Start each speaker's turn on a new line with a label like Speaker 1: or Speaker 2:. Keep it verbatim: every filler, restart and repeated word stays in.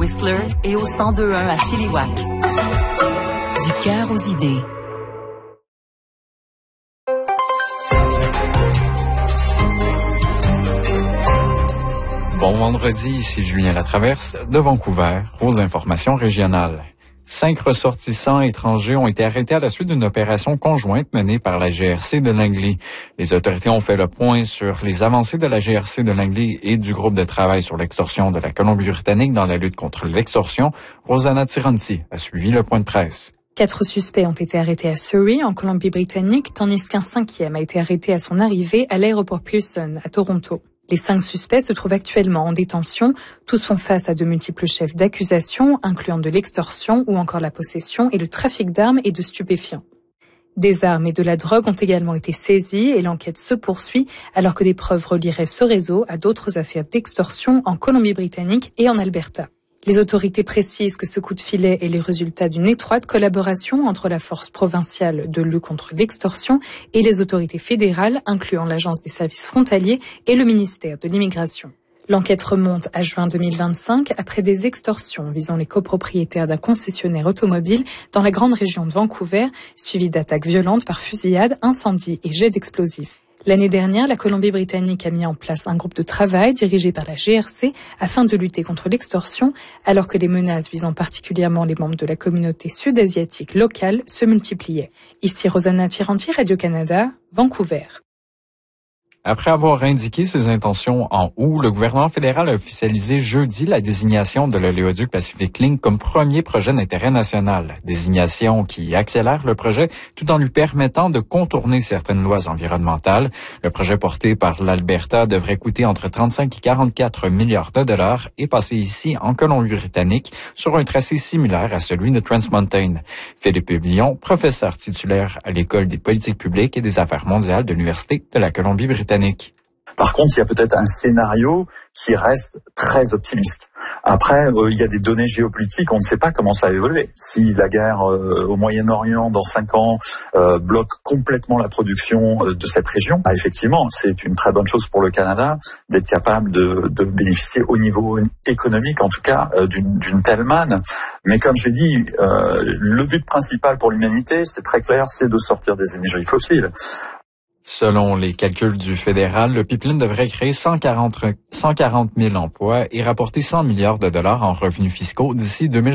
Speaker 1: Whistler et au cent deux point un à Chilliwack. Du cœur aux idées.
Speaker 2: Bon vendredi, ici Julien Latraverse de Vancouver aux informations régionales. Cinq ressortissants étrangers ont été arrêtés à la suite d'une opération conjointe menée par la G R C de Langley. Les autorités ont fait le point sur les avancées de la G R C de Langley et du groupe de travail sur l'extorsion de la Colombie-Britannique dans la lutte contre l'extorsion. Rosanna Tiranti a suivi le point de presse.
Speaker 3: Quatre suspects ont été arrêtés à Surrey, en Colombie-Britannique, tandis qu'un cinquième a été arrêté à son arrivée à l'aéroport Pearson, à Toronto. Les cinq suspects se trouvent actuellement en détention. Tous font face à de multiples chefs d'accusation, incluant de l'extorsion ou encore la possession et le trafic d'armes et de stupéfiants. Des armes et de la drogue ont également été saisies et l'enquête se poursuit alors que des preuves relieraient ce réseau à d'autres affaires d'extorsion en Colombie-Britannique et en Alberta. Les autorités précisent que ce coup de filet est le résultat d'une étroite collaboration entre la force provinciale de lutte contre l'extorsion et les autorités fédérales, incluant l'Agence des services frontaliers et le ministère de l'Immigration. L'enquête remonte à juin deux mille vingt-cinq après des extorsions visant les copropriétaires d'un concessionnaire automobile dans la grande région de Vancouver, suivies d'attaques violentes par fusillade, incendies et jets d'explosifs. L'année dernière, la Colombie-Britannique a mis en place un groupe de travail dirigé par la G R C afin de lutter contre l'extorsion, alors que les menaces visant particulièrement les membres de la communauté sud-asiatique locale se multipliaient. Ici Rosanna Tiranti, Radio-Canada, Vancouver.
Speaker 2: Après avoir indiqué ses intentions en août, le gouvernement fédéral a officialisé jeudi la désignation de l'oléoduc Pacific Link comme premier projet d'intérêt national. Désignation qui accélère le projet tout en lui permettant de contourner certaines lois environnementales. Le projet porté par l'Alberta devrait coûter entre trente-cinq et quarante-quatre milliards de dollars et passer ici en Colombie-Britannique sur un tracé similaire à celui de Trans Mountain. Philippe Hublion, professeur titulaire à l'École des politiques publiques et des affaires mondiales de l'Université de la Colombie-Britannique.
Speaker 4: Par contre, il y a peut-être un scénario qui reste très optimiste. Après, euh, il y a des données géopolitiques, on ne sait pas comment ça va évoluer. Si la guerre euh, au Moyen-Orient dans cinq ans euh, bloque complètement la production euh, de cette région, bah, effectivement, c'est une très bonne chose pour le Canada d'être capable de, de bénéficier au niveau économique, en tout cas, euh, d'une, d'une telle manne. Mais comme je l'ai dit, euh, le but principal pour l'humanité, c'est très clair, c'est de sortir des énergies fossiles.
Speaker 2: Selon les calculs du fédéral, le pipeline devrait créer cent quarante mille emplois et rapporter cent milliards de dollars en revenus fiscaux d'ici deux mille